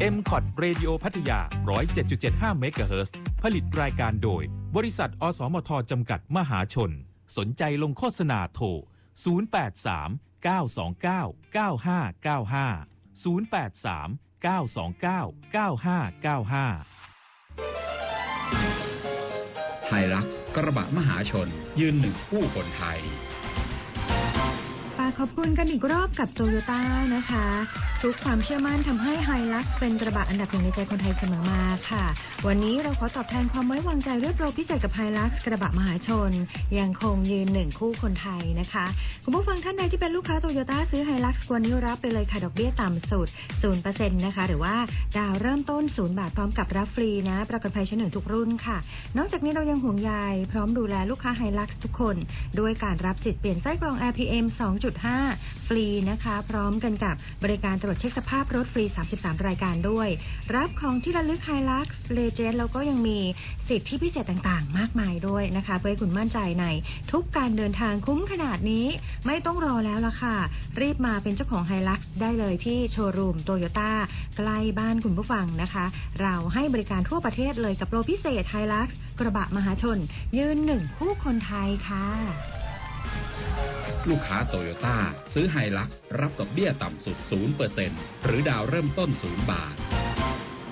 MCOT Radio พัทยา 107.75 เมกะเฮิรตซ์ผลิตรายการโดยบริษัทอสมทจำกัดมหาชนสนใจลงโฆษณาโทร083 929 9595 083 929 9595 ไฮลักซ์กระบะมหาชนยืนหนึ่งคู่คนไทยขอบคุณกันอีกรอบกับโตโยต้านะคะทุกความเชื่อมั่นทำให้ไฮลักซ์เป็นกระบะอันดับหนึ่งในใจคนไทยเสมอมาค่ะวันนี้เราขอตอบแทนความไว้วางใจด้วยโปรพิเศษกับไฮลักซ์กระบะมหาชนยังคงยืนหนึ่งคู่คนไทยนะคะคุณผู้ฟังท่านใดที่เป็นลูกค้าโตโยต้าซื้อไฮลักซ์วันนี้รับไปเลยค่ะดอกเบี้ยต่ำสุด 0% นะคะหรือว่าดาวเริ่มต้น0 บาทพร้อมกับรับฟรีนะประกันภัยชั้นหนึ่งทุกรุ่นค่ะนอกจากนี้เรายังห่วงใยพร้อมดูแลลูกค้าไฮลักซ์ทุกคนด้วยการรับสิทธิ์เปลี่ยนไส้กรอง RPM 2.5 ฟรีนะคะพร้อมกันกับบริการตรวจเช็คสภาพรถฟรี33รายการด้วยรับของที่ระลึกไฮลักซ์เลเจนด์แล้วก็ยังมีสิทธิพิเศษต่างๆมากมายด้วยนะคะเพื่อให้คุณมั่นใจในทุกการเดินทางคุ้มขนาดนี้ไม่ต้องรอแล้วล่ะค่ะรีบมาเป็นเจ้าของไฮลักซ์ได้เลยที่โชว์รูมโตโยต้าใกล้บ้านคุณผู้ฟังนะคะเราให้บริการทั่วประเทศเลยกับโปรพิเศษไฮลักซ์กระบะมหาชนยืนหนึ่งคู่คนไทยค่ะลูกค้าโตโยต้าซื้อไฮลักซ์รับดอกเบี้ยต่ำสุด 0% หรือดาวเริ่มต้น0 บาท